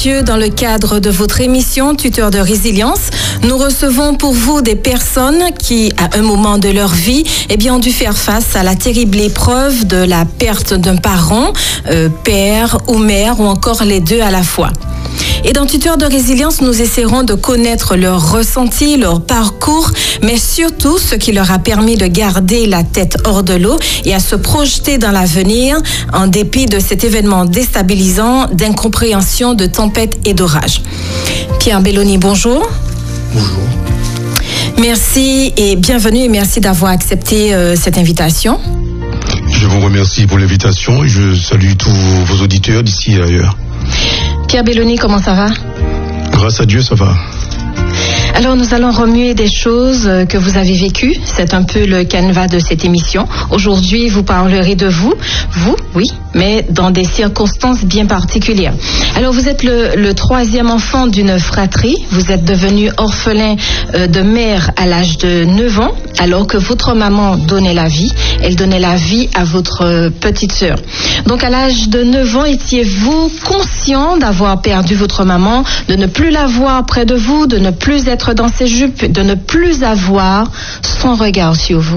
Dans le cadre de votre émission Tuteur de résilience, nous recevons pour vous des personnes qui, à un moment de leur vie, ont dû faire face à la terrible épreuve de la perte d'un parent, père ou mère, ou encore les deux à la fois. Et dans Tuteur de résilience, nous essaierons de connaître leurs ressentis, leur parcours, mais surtout ce qui leur a permis de garder la tête hors de l'eau et à se projeter dans l'avenir en dépit de cet événement déstabilisant d'incompréhension, de tempête et d'orage. Pierre Belloni, bonjour. Bonjour. Merci et bienvenue et merci d'avoir accepté cette invitation. Je vous remercie pour l'invitation et je salue tous vos auditeurs d'ici et ailleurs. Pierre Belloni, comment ça va? Grâce à Dieu, ça va. Alors, nous allons remuer des choses que vous avez vécues. C'est un peu le canevas de cette émission. Aujourd'hui, vous parlerez de vous, oui, mais dans des circonstances bien particulières. Alors, vous êtes le troisième enfant d'une fratrie. Vous êtes devenu orphelin de mère à l'âge de 9 ans, alors que votre maman donnait la vie. Elle donnait la vie à votre petite sœur. Donc, à l'âge de 9 ans, étiez-vous conscient d'avoir perdu votre maman, de ne plus la voir près de vous, de ne plus être dans ses jupes, de ne plus avoir son regard sur vous?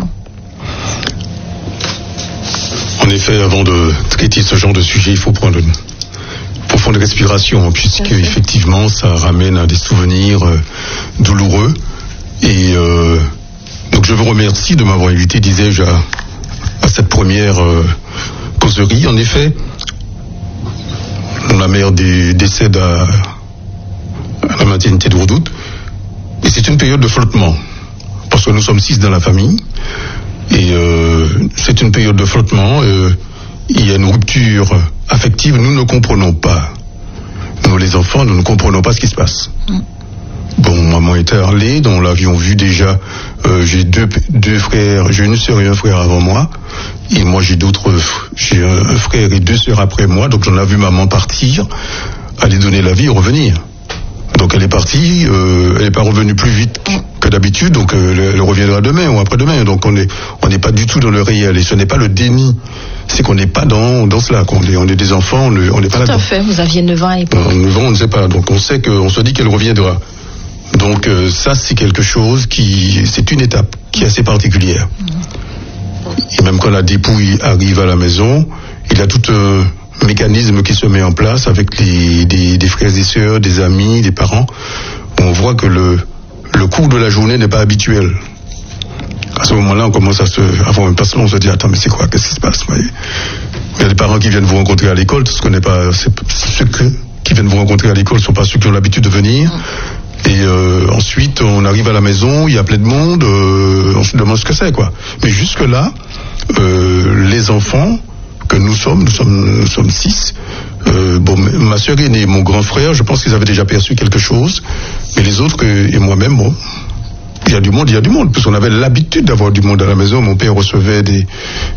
En effet, avant de traiter ce genre de sujet, il faut prendre une profonde respiration, puisque effectivement, ça ramène à des souvenirs douloureux. Et donc, je vous remercie de m'avoir invité, disais-je, à cette première causerie. En effet, la mère décède à la maternité de Redoute. Et c'est une période de flottement, parce que nous sommes 6 dans la famille, et c'est une période de flottement, il y a une rupture affective, nous ne comprenons pas. Nous les enfants, nous ne comprenons pas ce qui se passe. Bon, maman était à Harley, dont nous l'avions vu déjà, j'ai deux frères, j'ai une sœur et un frère avant moi, et moi j'ai un frère et 2 sœurs après moi, donc j'en ai vu maman partir, aller donner la vie et revenir. Donc elle est partie, elle n'est pas revenue plus vite que d'habitude, donc elle reviendra demain ou après-demain. Donc on n'est pas du tout dans le réel, et ce n'est pas le déni, c'est qu'on n'est pas dans cela. On est des enfants, on n'est pas là. Tout à fait, vous aviez 9 ans à l'époque. 9 ans, on ne sait pas, donc on se dit qu'elle reviendra. Donc ça, c'est quelque chose c'est une étape qui est assez particulière. Et même quand la dépouille arrive à la maison, il y a tout mécanisme qui se met en place avec des frères et sœurs, des amis, des parents. On voit que le cours de la journée n'est pas habituel. À ce moment-là, on commence à avoir un passement, on se dit, attends, mais c'est quoi, qu'est-ce qui se passe? Il y a des parents qui viennent vous rencontrer à l'école, ce qu'on n'est pas, ceux qui viennent vous rencontrer à l'école ne sont pas ceux qui ont l'habitude de venir. Et ensuite, on arrive à la maison, il y a plein de monde, on se demande ce que c'est, quoi. Mais jusque-là, les enfants que nous sommes 6. Ma sœur aînée et mon grand frère, je pense qu'ils avaient déjà perçu quelque chose, mais les autres et moi-même, bon, il y a du monde, parce qu'on avait l'habitude d'avoir du monde à la maison. Mon père recevait